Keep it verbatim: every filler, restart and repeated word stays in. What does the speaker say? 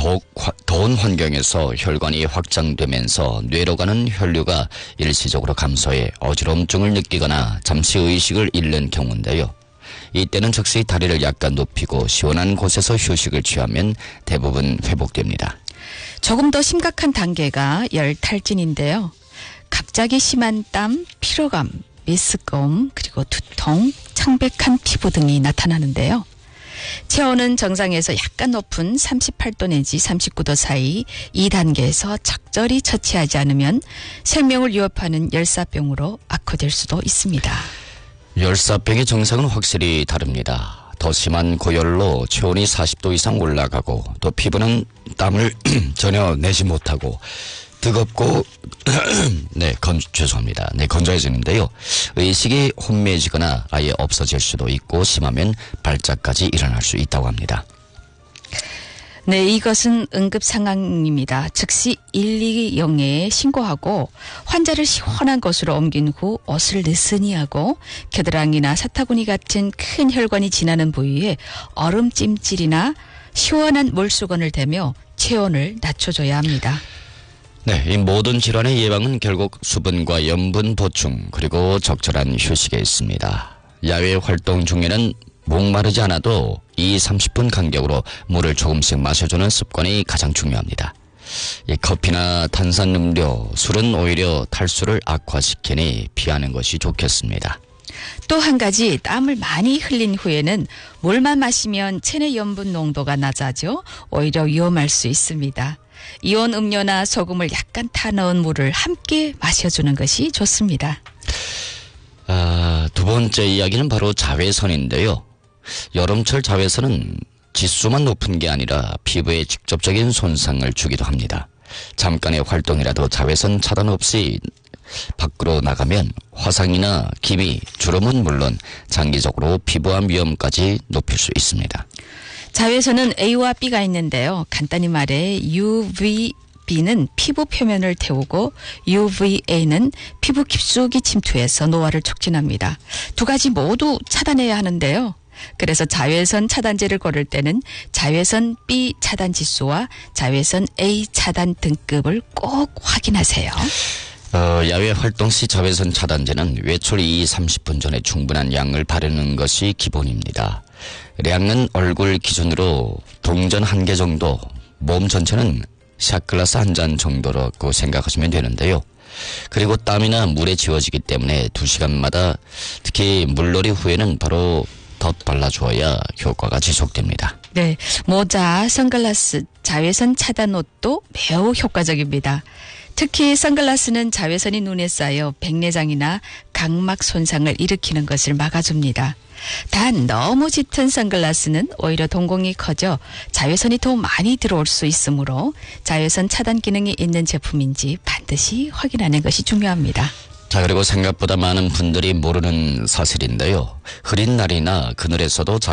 더욱 화, 더운 환경에서 혈관이 확장되면서 뇌로 가는 혈류가 일시적으로 감소해 어지럼증을 느끼거나 잠시 의식을 잃는 경우인데요. 이때는 즉시 다리를 약간 눕히고 시원한 곳에서 휴식을 취하면 대부분 회복됩니다. 조금 더 심각한 단계가 열탈진인데요. 갑자기 심한 땀, 피로감, 메스꺼움, 그리고 두통, 창백한 피부 등이 나타나는데요. 체온은 정상에서 약간 높은 삼십팔 도 내지 삼십구 도 사이 이 단계에서 적절히 처치하지 않으면 생명을 위협하는 열사병으로 악화될 수도 있습니다. 열사병의 증상은 확실히 다릅니다. 더 심한 고열로 체온이 사십 도 이상 올라가고 또 피부는 땀을 전혀 내지 못하고 뜨겁고 네, 건, 죄송합니다. 네, 건조해지는데요. 의식이 혼미해지거나 아예 없어질 수도 있고 심하면 발작까지 일어날 수 있다고 합니다. 네, 이것은 응급 상황입니다. 즉시 일이공에 신고하고 환자를 시원한 곳으로 옮긴 후 옷을 느슨히 하고 겨드랑이나 사타구니 같은 큰 혈관이 지나는 부위에 얼음찜질이나 시원한 물수건을 대며 체온을 낮춰줘야 합니다. 네, 이 모든 질환의 예방은 결국 수분과 염분 보충 그리고 적절한 휴식에 있습니다. 야외 활동 중에는 목마르지 않아도 이십, 삼십 분 간격으로 물을 조금씩 마셔주는 습관이 가장 중요합니다. 이 커피나 탄산음료, 술은 오히려 탈수를 악화시키니 피하는 것이 좋겠습니다. 또 한 가지 땀을 많이 흘린 후에는 물만 마시면 체내 염분 농도가 낮아져 오히려 위험할 수 있습니다. 이온 음료나 소금을 약간 타 넣은 물을 함께 마셔주는 것이 좋습니다. 아, 두 번째 이야기는 바로 자외선인데요. 여름철 자외선은 지수만 높은 게 아니라 피부에 직접적인 손상을 주기도 합니다. 잠깐의 활동이라도 자외선 차단 없이 밖으로 나가면 화상이나 기미, 주름은 물론 장기적으로 피부암 위험까지 높일 수 있습니다. 자외선은 A와 B가 있는데요. 간단히 말해 유브이비는 피부 표면을 태우고 유브이에이는 피부 깊숙이 침투해서 노화를 촉진합니다. 두 가지 모두 차단해야 하는데요. 그래서 자외선 차단제를 고를 때는 자외선 B 차단 지수와 자외선 A 차단 등급을 꼭 확인하세요. 어, 야외 활동 시 자외선 차단제는 외출 이십, 삼십 분 전에 충분한 양을 바르는 것이 기본입니다. 량은 얼굴 기준으로 동전 한 개 정도, 몸 전체는 샷글라스 한 잔 정도라고 생각하시면 되는데요. 그리고 땀이나 물에 지워지기 때문에 두 시간마다 특히 물놀이 후에는 바로 덧 발라주어야 효과가 지속됩니다. 네, 모자, 선글라스, 자외선 차단 옷도 매우 효과적입니다. 특히 선글라스는 자외선이 눈에 쌓여 백내장이나 각막 손상을 일으키는 것을 막아줍니다. 단 너무 짙은 선글라스는 오히려 동공이 커져 자외선이 더 많이 들어올 수 있으므로 자외선 차단 기능이 있는 제품인지 반드시 확인하는 것이 중요합니다. 자, 그리고 생각보다 많은 분들이 모르는 사실인데요. 흐린 날이나 그늘에서도